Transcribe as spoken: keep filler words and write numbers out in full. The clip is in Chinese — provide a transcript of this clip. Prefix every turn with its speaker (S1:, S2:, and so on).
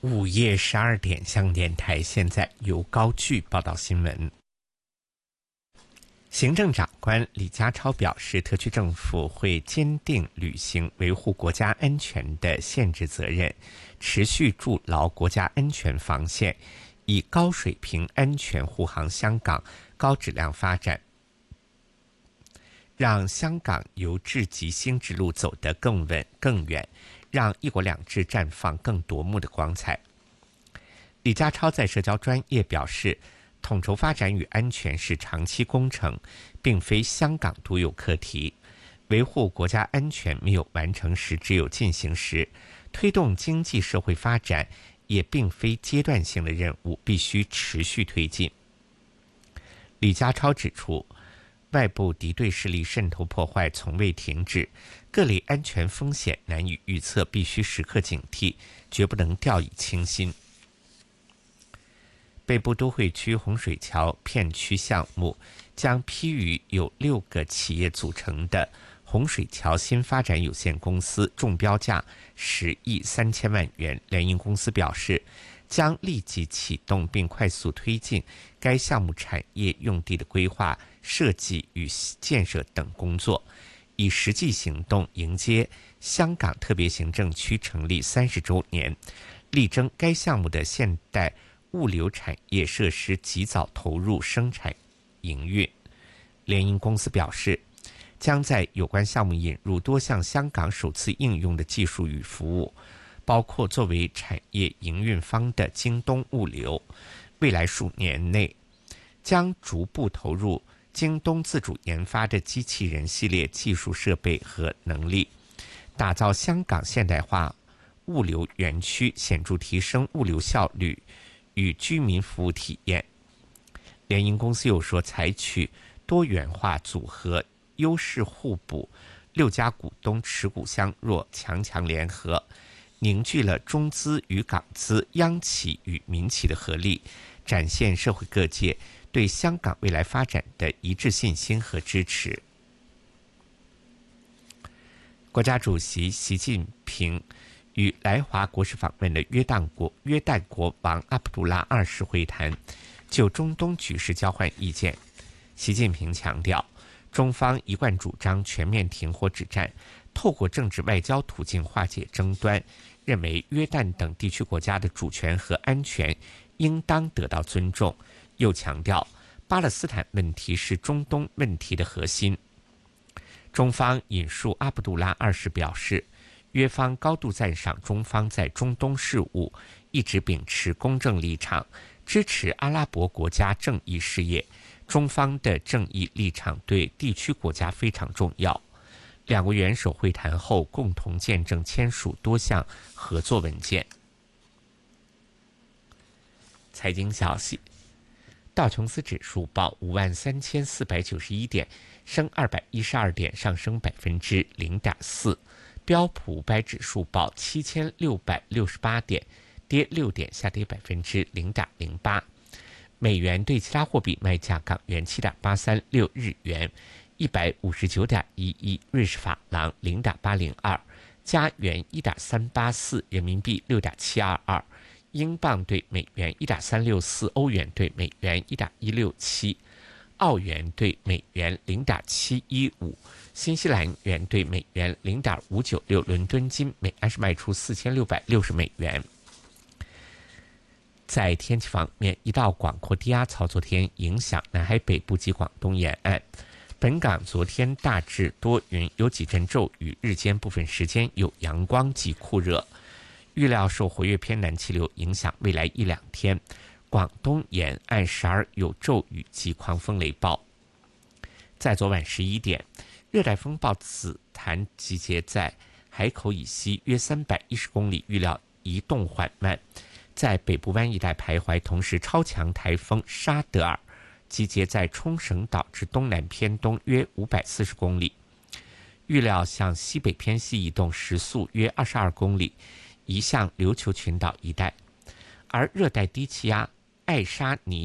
S1: 午夜十二点，香港电台现在由高炬报道新闻。行政长官李家超表示，特区政府会坚定履行维护国家安全的宪制责任，持续筑牢国家安全防线，以高水平安全护航香港高质量发展，让香港由治及兴之路走得更稳更远，让一国两制绽放更夺目的光彩。李家超在社交专页表示，统筹发展与安全是长期工程，并非香港独有课题。维护国家安全没有完成时，只有进行时。推动经济社会发展也并非阶段性的任务，必须持续推进。李家超指出，外部敌对势力渗透破坏从未停止，各类安全风险难以预测，必须时刻警惕，绝不能掉以轻心。北部都会区洪水桥片区项目将批予由六个企业组成的洪水桥新发展有限公司，中标价十亿三千万元。联营公司表示，将立即启动并快速推进该项目产业用地的规划、设计与建设等工作，以实际行动迎接香港特别行政区成立三十周年，力争该项目的现代物流产业设施及早投入生产营运。联营公司表示，将在有关项目引入多项香港首次应用的技术与服务，包括作为产业营运方的京东物流。未来数年内将逐步投入京东自主研发的机器人系列技术设备和能力，打造香港现代化物流园区，显著提升物流效率与居民服务体验。联营公司又说，采取多元化组合，优势互补，六家股东持股相若，强强联合，凝聚了中资与港资、央企与民企的合力，展现社会各界对香港未来发展的一致信心和支持。国家主席习近平与来华国事访问的约旦国约旦国王阿卜杜拉二世会谈，就中东局势交换意见。习近平强调，中方一贯主张全面停火止战，透过政治外交途径化解争端，认为约旦等地区国家的主权和安全应当得到尊重。又强调，巴勒斯坦问题是中东问题的核心。中方引述阿卜杜拉二世表示，约方高度赞赏中方在中东事务一直秉持公正立场，支持阿拉伯国家正义事业。中方的正义立场对地区国家非常重要。两国元首会谈后，共同见证签署多项合作文件。财经消息，道琼斯指数报五万三千四百九十一点，升二百一十二点，上升百分之零点四。标普五百指数报七千六百六十八点，跌六点，下跌百分之零点零八。美元对其他货币卖价：港元七点八三六日元，一百五十九点一一瑞士法郎，零点八零二加元一点三八四，人民币六点七二二，英镑对美元一点三六四，欧元对美元一点一六七，澳元对美元零点七一五。新西兰元对美元零点五九六，伦敦金每安士卖出四千六百六十美元。在天气方面，一道广阔低压槽昨天影响南海北部及广东沿岸，本港昨天大致多云，有几阵骤雨，日间部分时间有阳光及酷热。预料受活跃偏南气流影响，未来一两天，广东沿岸时而有骤雨及狂风雷暴。在昨晚十一点，热带风暴紫檀集结在海口以西约三百一十公里，预料移动缓慢，在北部湾一带徘徊。同时，超强台风沙德尔集结在冲绳岛至东南偏东约五百四十公里，预料向西北偏西移动，时速约二十二公里，移向琉球群岛一带。而热带低气压艾沙尼